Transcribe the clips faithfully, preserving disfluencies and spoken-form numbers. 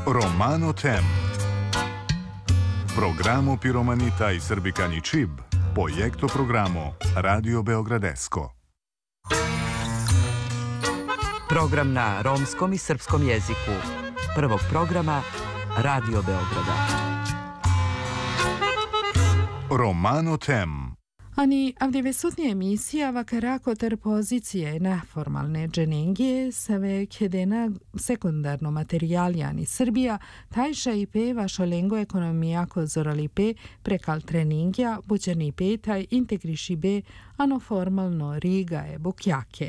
Romano Tem. Programo Piromanita i Srbikani Čib, projekto programo Radio Beogradesko. Program na romskom i srpskom jeziku. Prvog programa Radio Beograda. Romano Tem. Ani avdivesutni emisija vakarako ter pozicije neformalne dženengije save kedena sekundarno materijalijani Srbija, tajša i pe vašo lengo ekonomijako zorali pe prekal treningja, bućani pe taj integriši be ano formalno riga e bukjake.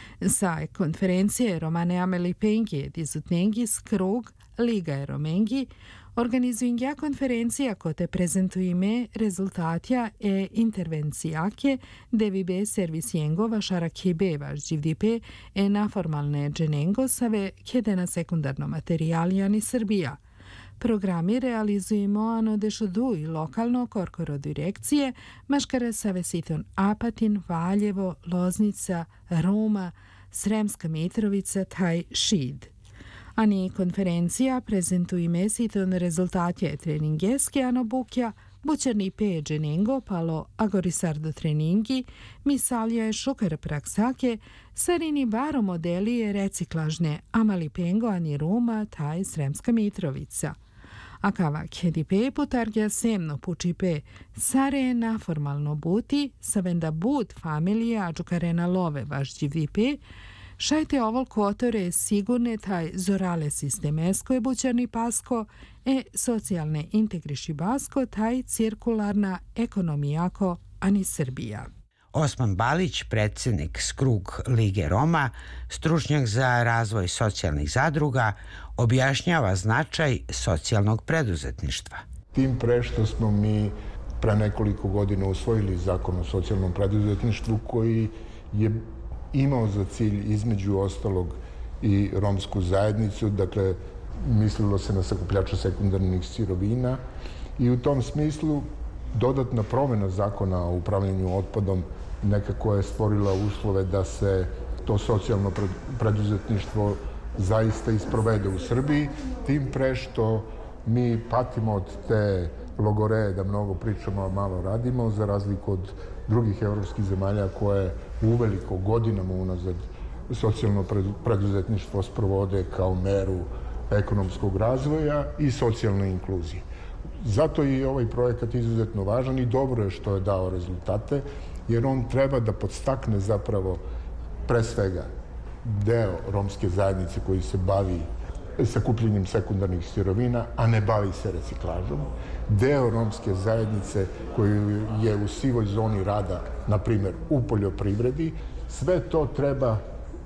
Sa konferencije Romane Ameli Pengi dizutnengi skrug Liga e Romengi organizuingja konferencija kote prezentujime rezultatja e intervencijake devi be servisijengo vašara kebe vaš dživdipe e na formalne dženengo save kedena sekundarno materijalijani Srbija. Programi realizujemo ano dešudu i lokalno korkoro direkcije, maškare save siton Apatin, Valjevo, Loznica, Roma, Sremska Mitrovica, taj Šid. Ani konferencija prezentujime siton rezultatje treningeske ano bukja, bućerni pe dženengo palo agorisardo treningi, misalje šukar praksake, sarini baro modeli reciklažne amali pengo ani Roma, taj Sremska Mitrovica. A kava kedipe putargja semno pučipe sare na formalno buti, savenda bud familija ađukarena love vaš dživdipe, šajte ovol kotore sigurne taj zorale sistemesko je bućarni pasko e socijalne integriši basko taj cirkularna ekonomijako ani Srbija. Osman Balić, predsjednik Skrug Lige Roma, stručnjak za razvoj socijalnih zadruga, objašnjava značaj socijalnog preduzetništva. Tim pre što smo mi pre nekoliko godina usvojili zakon o socijalnom preduzetništvu koji je imao za cilj između ostalog i romsku zajednicu, dakle mislilo se na sakupljača sekundarnih sirovina i u tom smislu dodatna promjena zakona o upravljanju otpadom nekako je stvorila uslove da se to socijalno preduzetništvo zaista isprovede u Srbiji, tim pre što mi patimo od te logoreje da mnogo pričamo, a malo radimo, za razliku od drugih evropskih zemalja koje uveliko godinama unazad socijalno preduzetništvo sprovode kao meru ekonomskog razvoja i socijalne inkluzije. Zato je i ovaj projekat izuzetno važan i dobro je što je dao rezultate, jer on treba da podstakne zapravo pre svega deo romske zajednice koji se bavi sakupljanjem sekundarnih sirovina, a ne bavi se reciklažom, deo romske zajednice koji je u sivoj zoni rada, na primjer u poljoprivredi. Sve to treba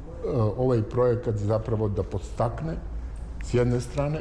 ovaj projekat zapravo da podstakne s jedne strane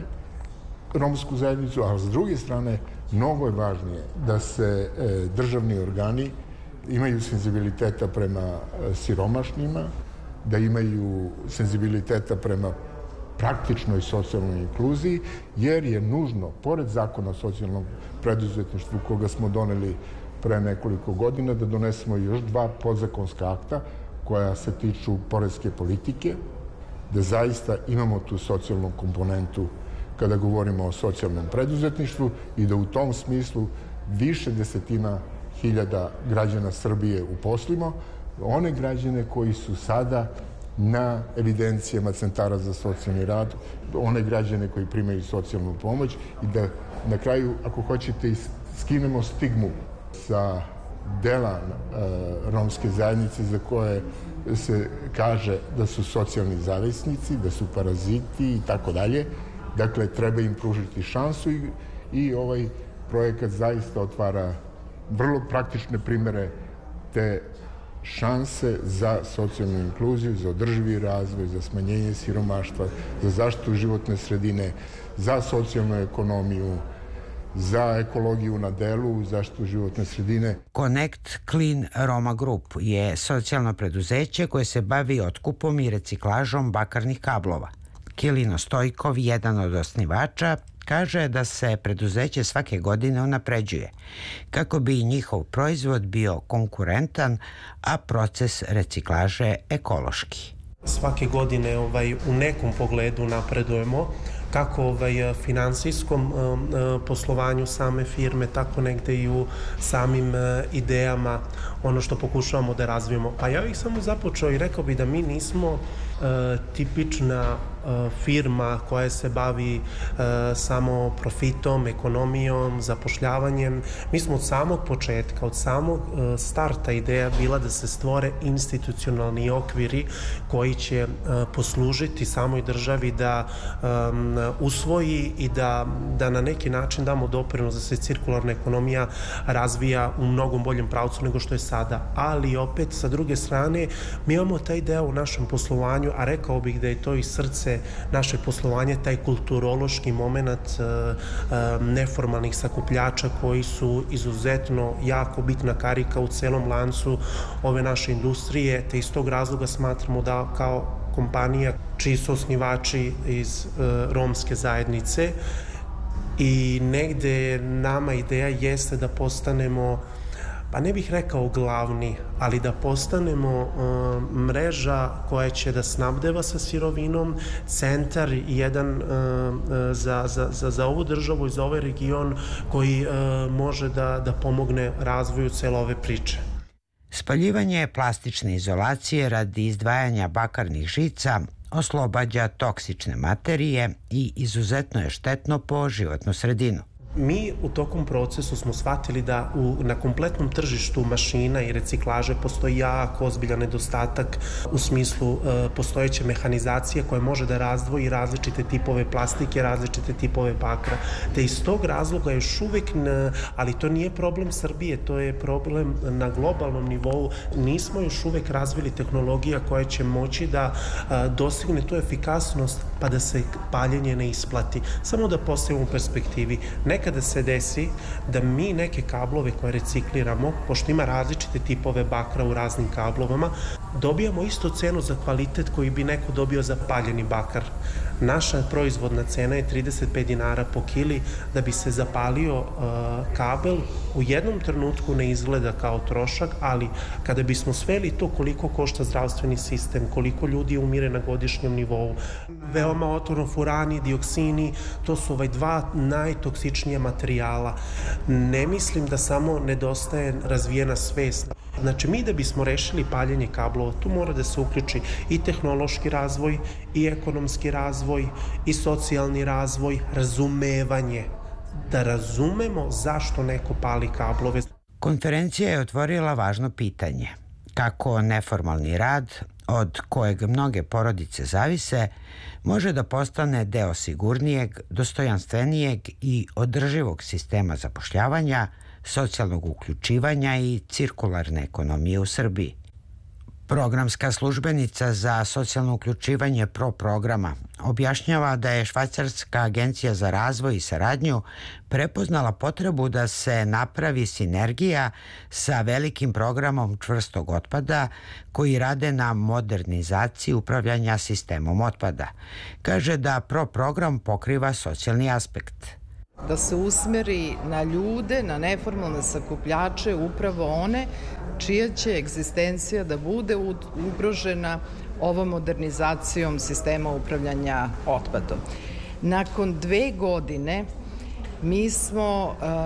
romsku zajednicu, a s druge strane mnogo je važnije da se državni organi imaju senzibiliteta prema siromašnima, da imaju senzibiliteta prema praktičnoj socijalnoj inkluziji, jer je nužno, pored zakona o socijalnom preduzetništvu koga smo doneli pre nekoliko godina, da donesemo još dva podzakonska akta koja se tiču poreske politike, da zaista imamo tu socijalnu komponentu kada govorimo o socijalnom preduzetništvu i da u tom smislu više desetina hiljada građana Srbije uposlimo, one građane koji su sada na evidencijama centara za socijalni rad, one građane koji primaju socijalnu pomoć i da na kraju, ako hoćete, skinemo stigmu sa dela e, romske zajednice za koje se kaže da su socijalni zavisnici, da su paraziti i tako dalje. Dakle, treba im pružiti šansu i, i ovaj projekat zaista otvara vrlo praktične primere te šanse za socijalnu inkluziju, za održivi razvoj, za smanjenje siromaštva, za zaštitu životne sredine, za socijalnu ekonomiju, za ekologiju na delu, zaštitu životne sredine. Connect Clean Roma Group je socijalno preduzeće koje se bavi otkupom i reciklažom bakarnih kablova. Kilino Stojkov, jedan od osnivača, kaže da se preduzeće svake godine unapređuje kako bi njihov proizvod bio konkurentan, a proces reciklaže ekološki. Svake godine ovaj, u nekom pogledu napredujemo. kako ovaj, finansijskom poslovanju same firme, tako negde i u samim idejama, ono što pokušavamo da razvijemo. Pa ja bih samo započeo i rekao bih da mi nismo tipična firma koja se bavi samo profitom, ekonomijom, zapošljavanjem. Mi smo od samog početka, od samog starta ideja bila da se stvore institucionalni okviri koji će poslužiti samoj državi da usvoji i da, da na neki način damo doprinos da se cirkularna ekonomija razvija u mnogo boljem pravcu nego što je sada. Ali opet, sa druge strane, mi imamo taj deo u našem poslovanju, a rekao bih da je to i srce naše poslovanje, taj kulturološki moment neformalnih sakupljača koji su izuzetno jako bitna karika u celom lancu ove naše industrije, te iz tog razloga smatramo da kao kompanija čiji su osnivači iz romske zajednice i negde nama ideja jeste da postanemo, pa ne bih rekao glavni, ali da postanemo uh, mreža koja će da snabdeva sa sirovinom, centar jedan uh, za, za, za, za ovu državu i za ovaj region koji uh, može da, da pomogne razvoju cele ove priče. Spaljivanje plastične izolacije radi izdvajanja bakarnih žica oslobađa toksične materije i izuzetno je štetno po životnu sredinu. Mi u tokom procesu smo shvatili da u, na kompletnom tržištu mašina i reciklaže postoji jako ozbiljan nedostatak u smislu e, postojeće mehanizacije koja može da razdvoji različite tipove plastike, različite tipove bakra. Te iz tog razloga još uvek, n, ali to nije problem Srbije, to je problem na globalnom nivou. Nismo još uvek razvili tehnologija koja će moći da a, dostigne tu efikasnost pa da se paljenje ne isplati. Samo da postavimo u perspektivi. Nekada se desi da mi neke kablove koje recikliramo, pošto ima različite tipove bakra u raznim kablovama, dobijamo istu cenu za kvalitet koji bi neko dobio za paljeni bakar. Naša proizvodna cena je trideset pet dinara po kili. Da bi se zapalio uh, kabel, u jednom trenutku ne izgleda kao trošak, ali kada bismo sveli to koliko košta zdravstveni sistem, koliko ljudi umire na godišnjem nivou, veoma otvorno furani, dioksini, to su ovaj dva najtoksičnija materijala. Ne mislim da samo nedostaje razvijena svest. Znači, mi da bismo rešili paljenje kablova, tu mora da se uključi i tehnološki razvoj, i ekonomski razvoj, i socijalni razvoj, razumevanje. Da razumemo zašto neko pali kablove. Konferencija je otvorila važno pitanje. Kako neformalni rad, od kojeg mnoge porodice zavise, može da postane deo sigurnijeg, dostojanstvenijeg i održivog sistema zapošljavanja, socijalnog uključivanja i cirkularne ekonomije u Srbiji. Programska službenica za socijalno uključivanje Pro programa objašnjava da je Švajcarska agencija za razvoj i saradnju prepoznala potrebu da se napravi sinergija sa velikim programom čvrstog otpada koji rade na modernizaciji upravljanja sistemom otpada. Kaže da Pro program pokriva socijalni aspekt. Da se usmeri na ljude, na neformalne sakupljače, upravo one čija će egzistencija da bude ugrožena ovom modernizacijom sistema upravljanja otpadom. Nakon dve godine mi smo